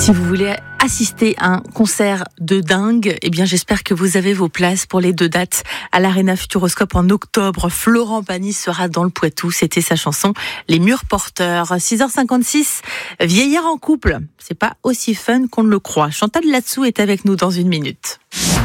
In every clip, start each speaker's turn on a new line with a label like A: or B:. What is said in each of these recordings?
A: Si vous voulez assister à un concert de dingue, eh bien j'espère que vous avez vos places pour les 2 dates à l'Arena Futuroscope en octobre. Florent Pagny sera dans le Poitou, c'était sa chanson Les Murs Porteurs. 6h56, vieillir en couple, c'est pas aussi fun qu'on ne le croit. Chantal Latsou est avec nous dans 1 minute.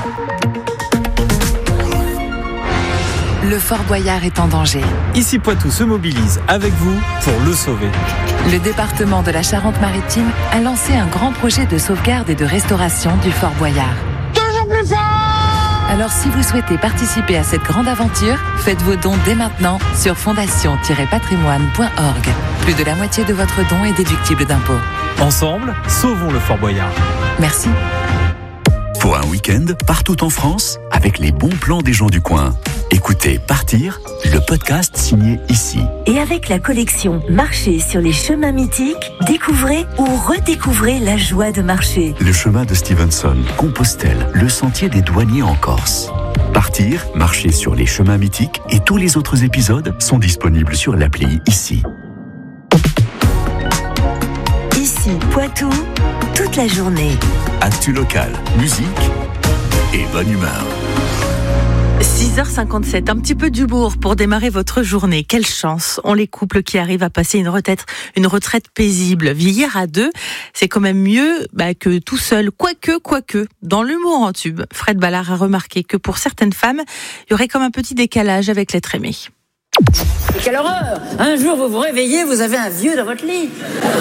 B: Le Fort Boyard est en danger.
C: Ici Poitou se mobilise avec vous pour le sauver.
B: Le département de la Charente-Maritime a lancé un grand projet de sauvegarde et de restauration du Fort Boyard.
D: Toujours plus fort!
B: Alors si vous souhaitez participer à cette grande aventure, faites vos dons dès maintenant sur fondation-patrimoine.org. Plus de la moitié de votre don est déductible d'impôts.
C: Ensemble, sauvons le Fort Boyard.
B: Merci.
E: Pour un week-end, partout en France, avec les bons plans des gens du coin. Écoutez Partir, le podcast signé ici.
F: Et avec la collection Marcher sur les chemins mythiques, découvrez ou redécouvrez la joie de marcher.
E: Le chemin de Stevenson, Compostelle, le sentier des douaniers en Corse. Partir, marcher sur les chemins mythiques et tous les autres épisodes sont disponibles sur l'appli ici.
F: Ici, Poitou, toute la journée.
E: Actu local, musique et bonne humeur.
A: 6h57, un petit peu d'humour pour démarrer votre journée. Quelle chance ont les couples qui arrivent à passer une retraite paisible. Vieillir à 2, c'est quand même mieux que tout seul. Quoique, dans l'humour en tube, Fred Ballard a remarqué que pour certaines femmes, il y aurait comme un petit décalage avec l'être aimé.
G: Quelle horreur! Un jour, vous vous réveillez, vous avez un vieux dans votre lit.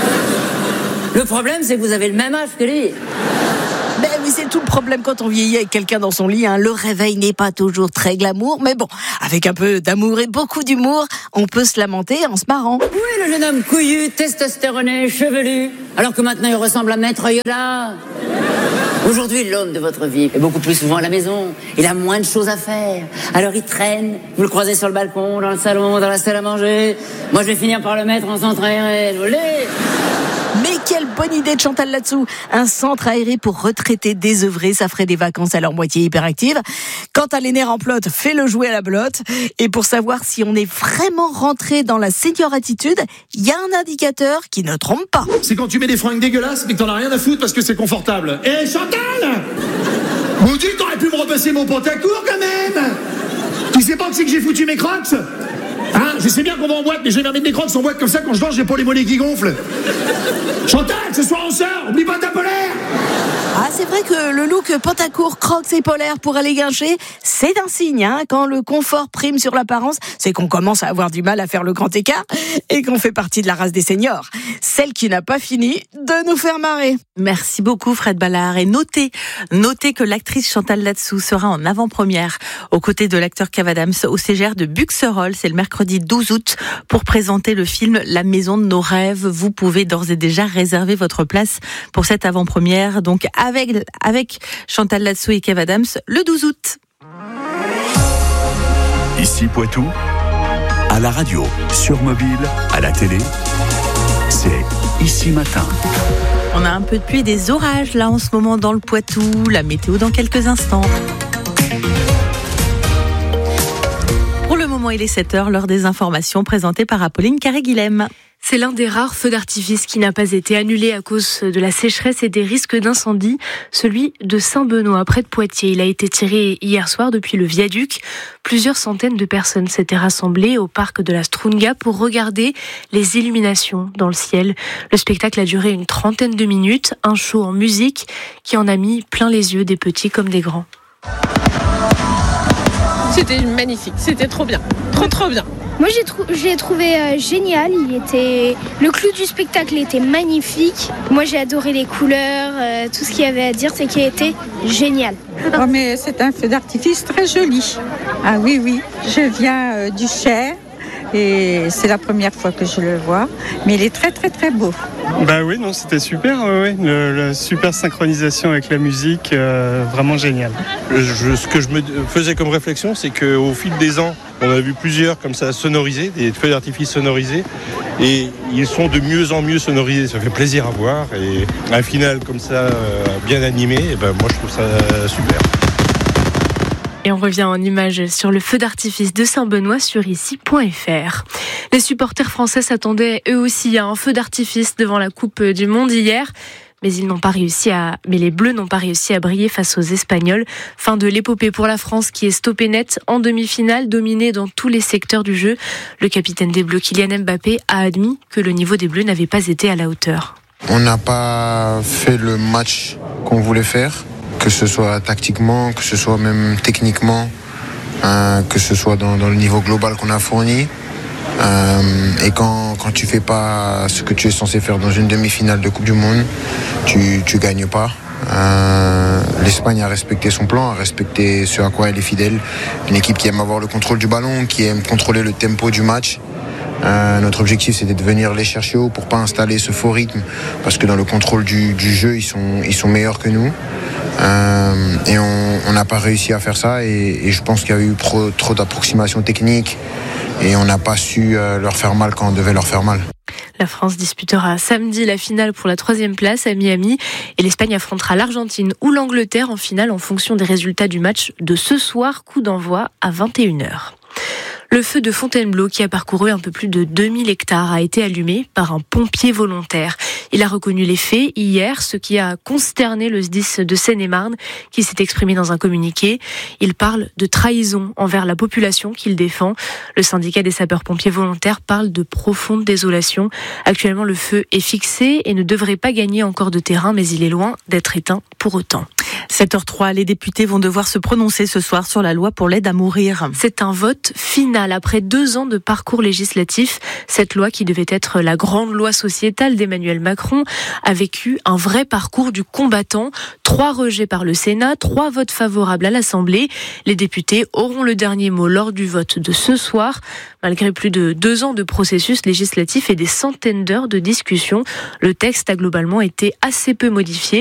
G: Le problème, c'est que vous avez le même âge que lui.
H: Ben oui, c'est tout le problème quand on vieillit avec quelqu'un dans son lit. Le réveil n'est pas toujours très glamour, mais bon, avec un peu d'amour et beaucoup d'humour, on peut se lamenter en se marrant.
G: Où est le jeune homme couillu, testostéroné, chevelu, alors que maintenant il ressemble à Maître Yoda? Aujourd'hui, l'homme de votre vie est beaucoup plus souvent à la maison. Il a moins de choses à faire. Alors il traîne, vous le croisez sur le balcon, dans le salon, dans la salle à manger. Moi, je vais finir par le mettre en centre aéré. Vous voulez?
H: Mais quelle bonne idée de Chantal Latsou! Un centre aéré pour retraités désœuvrés, ça ferait des vacances à leur moitié hyperactive. Quant à l'aîné remplote, fais-le jouer à la belote. Et pour savoir si on est vraiment rentré dans la senior attitude, il y a un indicateur qui ne trompe pas.
D: C'est quand tu mets des fringues dégueulasses mais que t'en as rien à foutre parce que c'est confortable. Eh Chantal! Maudit, t'aurais pu me repasser mon pantacourt quand même! Tu sais pas que c'est que j'ai foutu mes crocs? Je sais bien qu'on va en boîte, mais je vais mettre des crocs en boîte comme ça, quand je mange, j'ai pas les mollets qui gonflent. Chantal, ce soir on sort, oublie pas ta polaire!
H: C'est vrai que le look pantacourt, crocs et polaire pour aller guincher, c'est un signe, quand le confort prime sur l'apparence, c'est qu'on commence à avoir du mal à faire le grand écart et qu'on fait partie de la race des seniors. Celle qui n'a pas fini de nous faire marrer.
A: Merci beaucoup Fred Ballard. Et notez que l'actrice Chantal Latsou sera en avant-première aux côtés de l'acteur Kev Adams au CGR de Buxerolles. C'est le mercredi 12 août pour présenter le film La Maison de nos rêves. Vous pouvez d'ores et déjà réserver votre place pour cette avant-première. Donc avec Chantal Latsou et Kev Adams le 12 août.
E: Ici Poitou, à la radio, sur mobile, à la télé, c'est Ici Matin.
A: On a un peu de pluie et des orages là en ce moment dans le Poitou. La météo dans quelques instants. Pour le moment, il est 7h, l'heure des informations présentées par Apolline Carré-Guilhem.
I: C'est l'un des rares feux d'artifice qui n'a pas été annulé à cause de la sécheresse et des risques d'incendie, celui de Saint-Benoît, près de Poitiers. Il a été tiré hier soir depuis le viaduc. Plusieurs centaines de personnes s'étaient rassemblées au parc de la Strunga pour regarder les illuminations dans le ciel. Le spectacle a duré une trentaine de minutes, un show en musique qui en a mis plein les yeux des petits comme des grands.
J: C'était magnifique, c'était trop bien, trop bien.
K: Moi j'ai trouvé génial, le clou du spectacle était magnifique. Moi j'ai adoré les couleurs, tout ce qu'il y avait à dire, c'est qu'il était génial.
L: Oh mais c'est un feu d'artifice très joli. Ah oui, je viens du Cher et c'est la première fois que je le vois, mais il est très très très beau.
M: Oui, non, c'était super, la super synchronisation avec la musique, vraiment génial. Ce que je me faisais comme réflexion, c'est qu'au fil des ans, on a vu plusieurs comme ça sonorisés, des feux d'artifice sonorisés, et ils sont de mieux en mieux sonorisés. Ça fait plaisir à voir, et un final comme ça, bien animé, moi je trouve ça super.
I: Et on revient en images sur le feu d'artifice de Saint-Benoît sur ici.fr. Les supporters français s'attendaient eux aussi à un feu d'artifice devant la Coupe du Monde hier. mais les Bleus n'ont pas réussi à briller face aux Espagnols. Fin de l'épopée pour la France qui est stoppée net en demi-finale, dominée dans tous les secteurs du jeu. Le capitaine des Bleus, Kylian Mbappé, a admis que le niveau des Bleus n'avait pas été à la hauteur.
N: On n'a pas fait le match qu'on voulait faire, que ce soit tactiquement, que ce soit même techniquement, que ce soit dans le niveau global qu'on a fourni. Et quand tu fais pas ce que tu es censé faire dans une demi-finale de Coupe du Monde, tu gagnes pas. L'Espagne a respecté son plan, a respecté ce à quoi elle est fidèle. Une équipe qui aime avoir le contrôle du ballon, qui aime contrôler le tempo du match. Notre objectif, c'était de venir les chercher haut pour pas installer ce faux rythme, parce que dans le contrôle du jeu, ils sont meilleurs que nous. Et on n'a pas réussi à faire ça, et je pense qu'il y a eu trop d'approximations techniques, et on n'a pas su leur faire mal quand on devait leur faire mal.
I: La France disputera samedi la finale pour la 3e place à Miami et l'Espagne affrontera l'Argentine ou l'Angleterre en finale en fonction des résultats du match de ce soir, coup d'envoi à 21h. Le feu de Fontainebleau, qui a parcouru un peu plus de 2000 hectares, a été allumé par un pompier volontaire. Il a reconnu les faits hier, ce qui a consterné le SDIS de Seine-et-Marne, qui s'est exprimé dans un communiqué. Il parle de trahison envers la population qu'il défend. Le syndicat des sapeurs-pompiers volontaires parle de profonde désolation. Actuellement, le feu est fixé et ne devrait pas gagner encore de terrain, mais il est loin d'être éteint pour autant.
A: 7h03, les députés vont devoir se prononcer ce soir sur la loi pour l'aide à mourir.
I: C'est un vote final après 2 ans de parcours législatif. Cette loi, qui devait être la grande loi sociétale d'Emmanuel Macron, a vécu un vrai parcours du combattant. 3 rejets par le Sénat, 3 votes favorables à l'Assemblée. Les députés auront le dernier mot lors du vote de ce soir. Malgré plus de 2 ans de processus législatif et des centaines d'heures de discussion, le texte a globalement été assez peu modifié.